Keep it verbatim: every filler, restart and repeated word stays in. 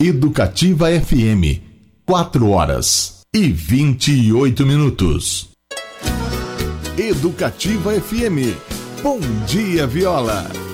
Educativa F M, quatro horas e vinte e oito minutos. Educativa F M, Bom Dia Viola.